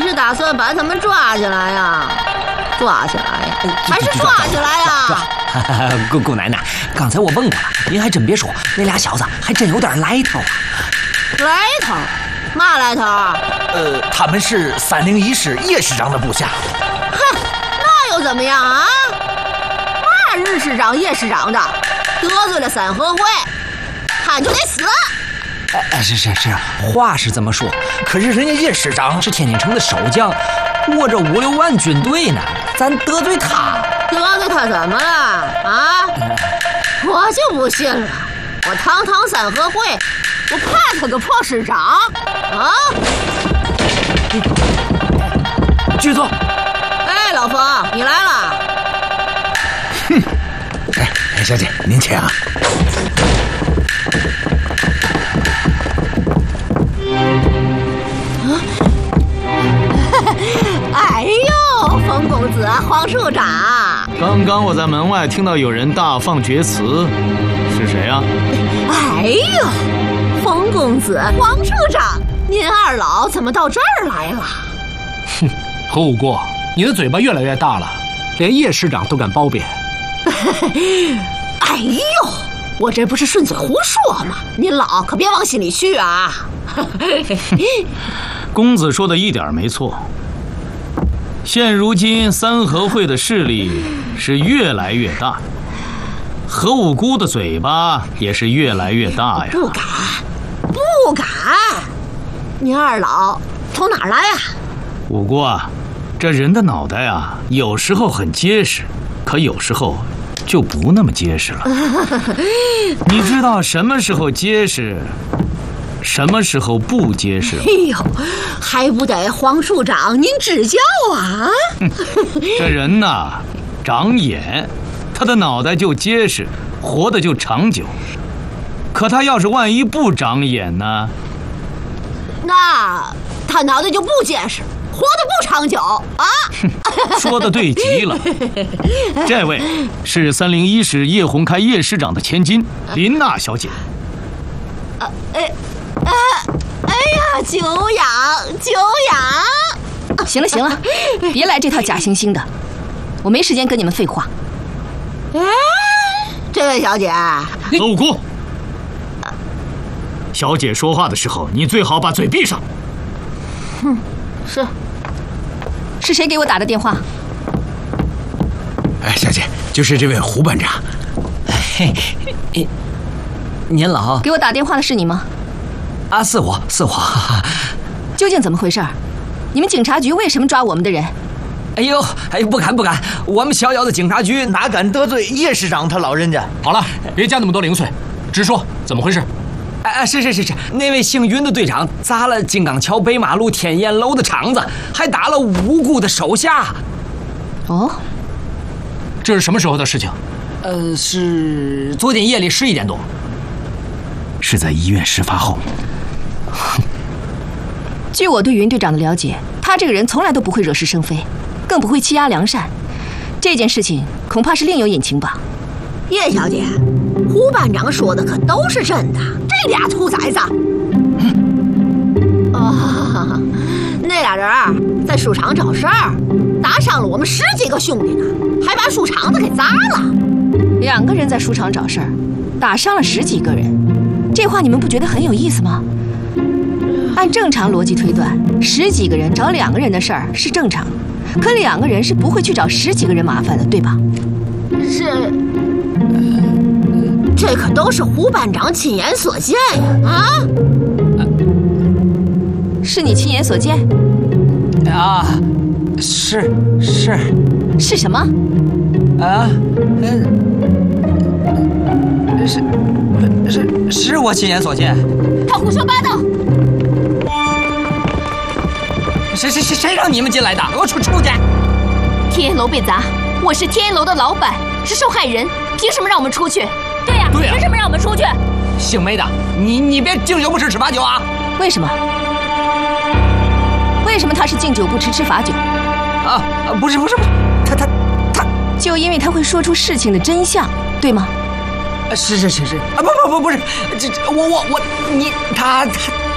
是打算把他们抓起来呀？抓起来呀？还是抓起来呀？ 姑奶奶，刚才我问过了，您还真别说，那俩小子还真有点来头啊。 来头？嘛来头？ 他们是301师叶师长的部下。 哼，那又怎么样啊？嘛日师长、叶师长的，得罪了三合会，他就得死。 是，话是这么说， 可是人家叶师长是天津城的守将，握着5、6万军队呢，咱得罪他？ 得罪他怎么了啊？我就不信了，我堂三合会，我怕他个破师长啊！ 局座， 哎，老冯，你来了。 哼，哎，小姐您请啊。 哎呦，冯公子、黄处长， 刚刚我在门外听到有人大放厥词，是谁啊？ 哎呦，冯公子、黄处长，您二老怎么到这儿来了？ 哼，何武过，你的嘴巴越来越大了，连叶师长都敢褒贬。 哎呦，我这不是顺嘴胡说吗？您老可别往心里去啊。 公子说的一点没错。现如今三合会的势力是越来越大，何五姑的嘴巴也是越来越大呀。 不敢！您二老从哪儿来呀？ 五姑啊，这人的脑袋啊，有时候很结实，可有时候就不那么结实了。你知道什么时候结实，什么时候不结实？ 哎呦，还不得黄处长您指教啊！ 这人呐，长眼，他的脑袋就结实，活得就长久。可他要是万一不长眼呢？ 那他脑袋就不结实，活得不长久啊！ 说得对极了。这位是301师叶洪开叶师长的千金林娜小姐。 哎呀，久仰！ 行了，别来这套假惺惺的，我没时间跟你们废话。 哎，这位小姐， 何五姑，小姐说话的时候，你最好把嘴闭上。 是谁给我打的电话？ 哎，小姐，就是这位胡班长。 您老给我打电话的是你吗？ 啊，是我。 究竟怎么回事？你们警察局为什么抓我们的人？ 哎，不敢，我们小小的警察局哪敢得罪叶师长他老人家？ 好了，别加那么多零碎，直说怎么回事。 是，那位姓云的队长砸了金刚桥北马路天燕楼的场子，还打了无辜的手下。 哦， 这是什么时候的事情？ 是昨天夜里11点多。 是在医院事发后。 据我对云队长的了解，他这个人从来都不会惹是生非，更不会欺压良善。这件事情恐怕是另有隐情吧。 叶小姐，胡班长说的可都是真的，这俩兔崽子。那俩人在书场找事儿，打伤了我们10几个兄弟呢，还把书场子给砸了。 2个人在书场找事儿，打伤了10几个人，这话你们不觉得很有意思吗？按正常逻辑推断，10几个人找2个人的事儿是正常，可2个人是不会去找10几个人麻烦的，对吧？ 这可都是胡班长亲眼所见呀！啊， 是你亲眼所见？ 啊，是什么？ 啊，是我亲眼所见。 他胡说八道！ 谁让你们进来的？给我出去！ 天燕楼被砸，我是天燕楼的老板，是受害人，凭什么让我们出去？对呀，凭什么让我们出去？ 姓梅的，你别敬酒不吃吃罚酒啊！ 为什么？为什么他是敬酒不吃吃罚酒？ 不是，他， 就因为他会说出事情的真相，对吗？ 是啊，不是，他